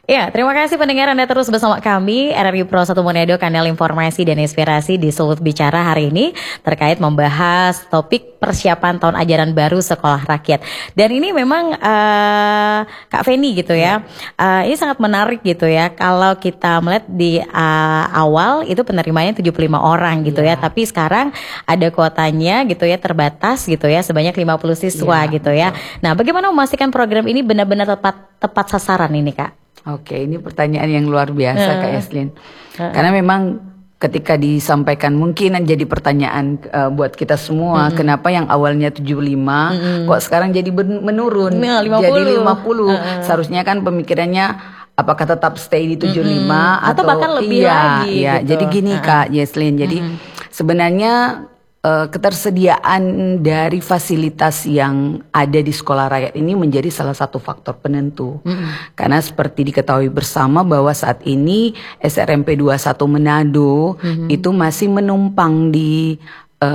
Ya, terima kasih pendengar Anda terus bersama kami RRI Pro 1 Manado, kanal informasi dan inspirasi di Sulut Bicara hari ini terkait membahas topik persiapan tahun ajaran baru sekolah rakyat. Dan ini memang Kak Feni gitu ya, ini sangat menarik gitu ya. Kalau kita melihat di awal itu penerimanya 75 orang gitu ya, tapi sekarang ada kuotanya gitu ya, terbatas gitu ya, sebanyak 50 siswa gitu ya. Nah, bagaimana memastikan program ini benar-benar tepat sasaran ini Kak? Oke, ini pertanyaan yang luar biasa Kak Eslin. Karena memang ketika disampaikan mungkin jadi pertanyaan buat kita semua, kenapa yang awalnya 75 kok sekarang jadi menurun, 50. jadi 50. Seharusnya kan pemikirannya apakah tetap stay di 75 atau bahkan lebih lagi iya. gitu. Jadi gini Kak Yeslin, jadi sebenarnya ketersediaan dari fasilitas yang ada di sekolah rakyat ini menjadi salah satu faktor penentu. Karena seperti diketahui bersama bahwa saat ini SRMP 21 Manado itu masih menumpang di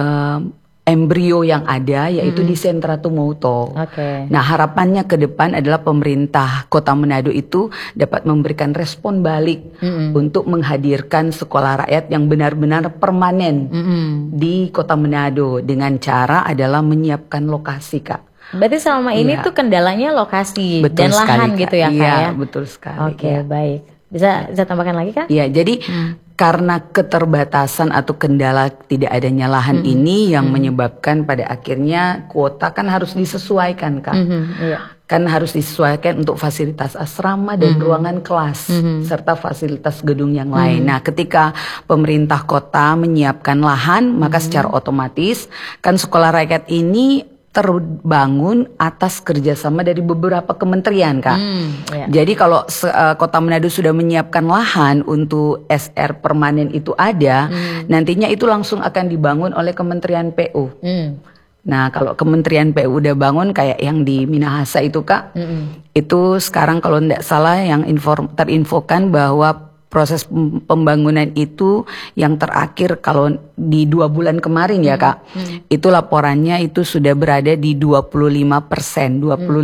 embrio yang ada, yaitu di Sentra Tumoto. Nah, harapannya ke depan adalah pemerintah Kota Manado itu dapat memberikan respon balik untuk menghadirkan sekolah rakyat yang benar-benar permanen di Kota Manado dengan cara adalah menyiapkan lokasi, Kak. Berarti selama ini tuh kendalanya lokasi dan lahan gitu ya, Kak? Iya, betul sekali. Oke, baik. Bisa tambahkan lagi, Kak? Iya, jadi karena keterbatasan atau kendala tidak adanya lahan ini yang menyebabkan pada akhirnya kuota kan harus disesuaikan, Kak. Kan harus disesuaikan untuk fasilitas asrama dan ruangan kelas serta fasilitas gedung yang lain. Nah, ketika pemerintah kota menyiapkan lahan, maka secara otomatis kan sekolah rakyat ini terbangun atas kerjasama dari beberapa kementerian, Kak. Jadi kalau Kota Manado sudah menyiapkan lahan untuk SR permanen itu ada, nantinya itu langsung akan dibangun oleh Kementerian PU. Nah, kalau Kementerian PU udah bangun kayak yang di Minahasa itu, Kak, itu sekarang kalau tidak salah yang terinfokan bahwa proses pembangunan itu yang terakhir kalau di 2 bulan kemarin ya Kak, itu laporannya itu sudah berada di 25%,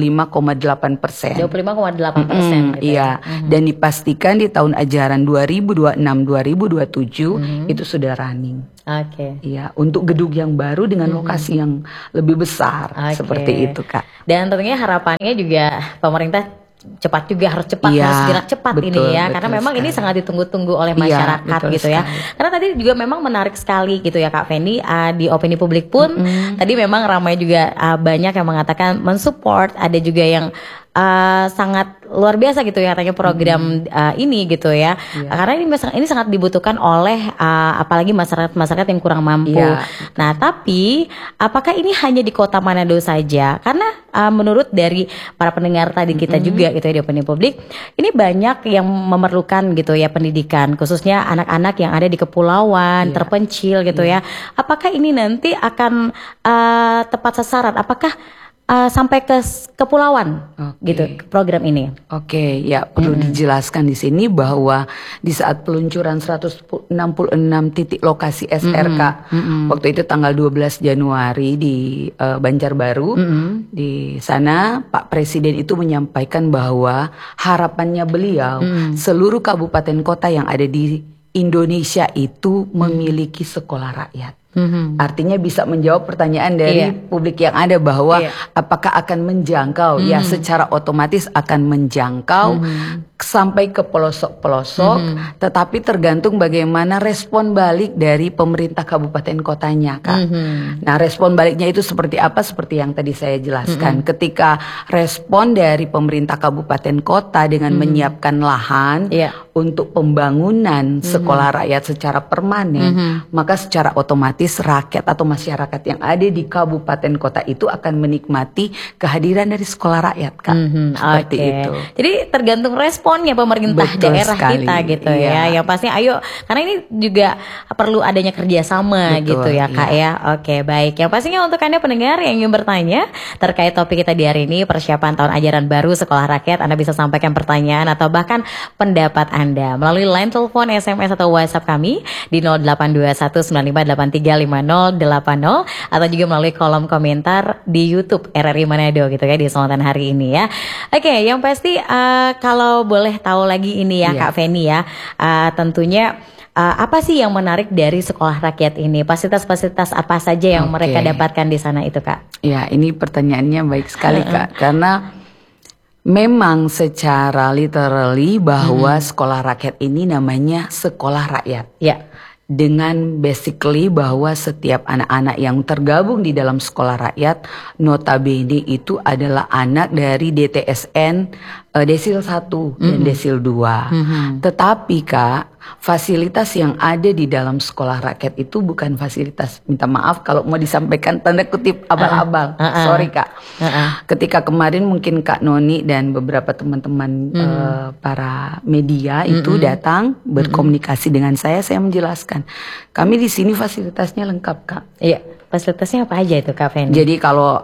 25,8%. 25,8%. Iya, dan dipastikan di tahun ajaran 2026-2027 itu sudah running. Iya, untuk gedung yang baru dengan lokasi yang lebih besar, seperti itu Kak. Dan tentunya harapannya juga pemerintah cepat juga harus gerak cepat ini ya, karena memang ini sangat ditunggu-tunggu oleh masyarakat gitu ya. Karena tadi juga memang menarik sekali gitu ya Kak Feni, di opini publik pun tadi memang ramai juga banyak yang mengatakan mensupport, ada juga yang sangat luar biasa gitu ya katanya program ini gitu ya. Karena ini sangat dibutuhkan oleh apalagi masyarakat yang kurang mampu. Nah, tapi apakah ini hanya di Kota Manado saja? Karena menurut dari para pendengar tadi kita juga gitu ya di opini publik, ini banyak yang memerlukan gitu ya pendidikan, khususnya anak-anak yang ada di kepulauan terpencil gitu ya. Apakah ini nanti akan tepat sasaran? Apakah sampai ke kepulauan gitu program ini? Ya perlu dijelaskan di sini bahwa di saat peluncuran 166 titik lokasi SRK waktu itu tanggal 12 Januari di Banjarbaru, di sana Pak Presiden itu menyampaikan bahwa harapannya beliau seluruh kabupaten kota yang ada di Indonesia itu memiliki sekolah rakyat. Artinya bisa menjawab pertanyaan dari publik yang ada bahwa apakah akan menjangkau, ya secara otomatis akan menjangkau sampai ke pelosok-pelosok, tetapi tergantung bagaimana respon balik dari pemerintah kabupaten kotanya, Kak. Nah, respon baliknya itu seperti apa? Seperti yang tadi saya jelaskan. Ketika respon dari pemerintah kabupaten kota dengan menyiapkan lahan untuk pembangunan sekolah rakyat secara permanen, maka secara otomatis rakyat atau masyarakat yang ada di kabupaten kota itu akan menikmati kehadiran dari sekolah rakyat, Kak. Seperti itu. Jadi tergantung responnya pemerintah daerah kita gitu ya. Yang pasti ayo, karena ini juga perlu adanya kerjasama gitu ya Kak ya. Oke, baik. Yang pastinya untuk Anda pendengar yang ingin bertanya terkait topik kita di hari ini, persiapan tahun ajaran baru sekolah rakyat, Anda bisa sampaikan pertanyaan atau bahkan pendapat Anda melalui line telepon, SMS atau WhatsApp kami di 082195835080 atau juga melalui kolom komentar di YouTube RRI Manado gitu ya di kesempatan hari ini ya. Oke, yang pasti kalau boleh boleh tahu lagi ini ya Kak Feni ya, tentunya apa sih yang menarik dari sekolah rakyat ini? Fasilitas-fasilitas apa saja yang mereka dapatkan di sana itu Kak? Ya, ini pertanyaannya baik sekali Kak, karena memang secara literally bahwa sekolah rakyat ini namanya sekolah rakyat. Ya. Dengan basically bahwa setiap anak-anak yang tergabung di dalam sekolah rakyat notabene itu adalah anak dari DTSN Desil 1 dan Desil 2. Tetapi Kak, fasilitas yang ada di dalam sekolah rakyat itu bukan fasilitas, minta maaf kalau mau disampaikan tanda kutip abal-abal. Sorry Kak. Ketika kemarin mungkin Kak Noni dan beberapa teman-teman para media itu datang berkomunikasi dengan saya menjelaskan. Kami di sini fasilitasnya lengkap Kak. Iya. Fasilitasnya apa aja itu Kak Feni? Jadi kalau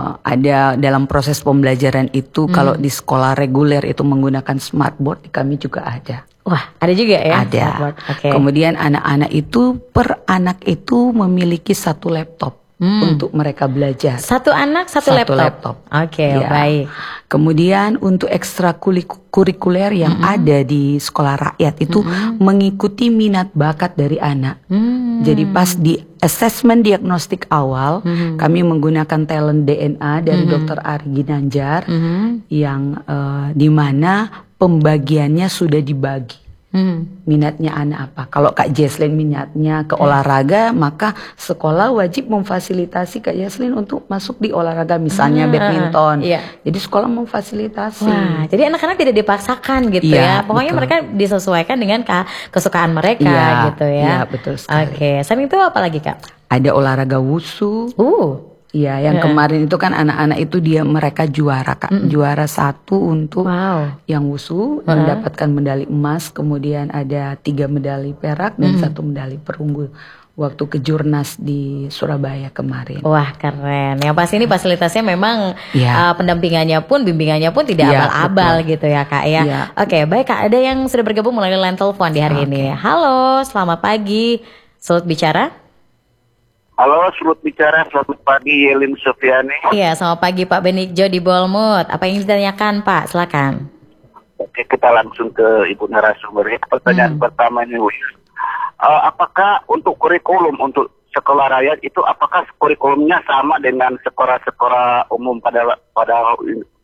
ada dalam proses pembelajaran itu kalau di sekolah reguler itu menggunakan smartboard, kami juga ada. Wah, ada juga ya? Ada. Okay. Kemudian anak-anak itu per anak itu memiliki 1 laptop untuk mereka belajar. Satu anak satu laptop. Oke, baik. Kemudian untuk ekstrakurikuler yang ada di sekolah rakyat itu mengikuti minat bakat dari anak. Jadi pas di assessment diagnostik awal, kami menggunakan talent DNA dari Dr. Ari Ginanjar yang di mana pembagiannya sudah dibagi. Minatnya anak apa? Kalau Kak Jesslyn minatnya ke olahraga, maka sekolah wajib memfasilitasi Kak Jesslyn untuk masuk di olahraga, misalnya badminton. Jadi sekolah memfasilitasi. Wah, jadi anak-anak tidak dipaksakan gitu ya. Pokoknya mereka disesuaikan dengan kesukaan mereka gitu ya. Iya, betul sekali. Oke, selain itu apa lagi Kak? Ada olahraga wushu. Iya, yang kemarin itu kan anak-anak itu mereka juara Kak, juara 1 untuk yang wushu mendapatkan medali emas, kemudian ada 3 medali perak dan 1 medali perunggu waktu kejurnas di Surabaya kemarin. Wah, keren. Yang pasti ini fasilitasnya memang pendampingannya pun, bimbingannya pun tidak abal-abal gitu ya Kak ya. Oke, baik Kak, ada yang sudah bergabung melalui line telepon di hari ini. Halo, selamat pagi. Sulut bicara? Halo, selamat pagi Yelin Sofiani. Iya, selamat pagi Pak Benigjo di Bolmut. Apa yang ditanyakan Pak? Silakan. Oke, kita langsung ke Ibu narasumber. Pertanyaan pertamanya, apakah untuk kurikulum untuk sekolah rakyat itu apakah kurikulumnya sama dengan sekolah-sekolah umum pada